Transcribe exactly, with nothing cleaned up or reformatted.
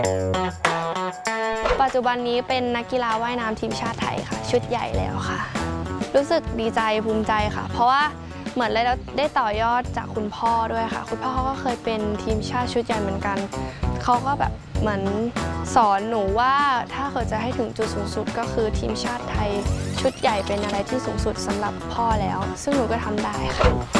ปัจจุบันนี้เป็นนักกีฬาว่ายน้ำทีมชาติไทยค่ะชุดใหญ่แล้วค่ะรู้สึกดีใจภูมิใจค่ะเพราะว่าเหมือนเราได้ต่อยอดจากคุณพ่อด้วยค่ะคุณพ่อเขาก็เคยเป็นทีมชาติชุดใหญ่เหมือนกันเขาก็แบบเหมือนสอนหนูว่าถ้าเกิดจะให้ถึงจุดสูงสุดก็คือทีมชาติไทยชุดใหญ่เป็นอะไรที่สูงสุดสำหรับพ่อแล้วซึ่งหนูก็ทำได้ค่ะ